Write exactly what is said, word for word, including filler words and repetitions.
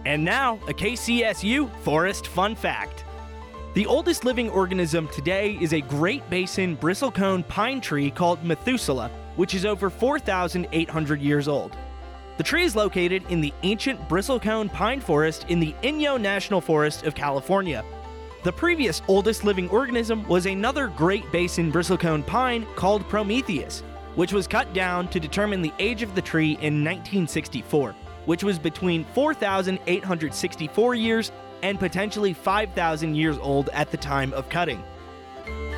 And now, a K C S U Forest Fun Fact. The oldest living organism today is a Great Basin bristlecone pine tree called Methuselah, which is over four thousand eight hundred years old. The tree is located in the ancient bristlecone pine forest in the Inyo National Forest of California. The previous oldest living organism was another Great Basin bristlecone pine called Prometheus, which was cut down to determine the age of the tree in nineteen sixty-four, which was between four thousand eight hundred sixty-four years and potentially five thousand years old at the time of cutting.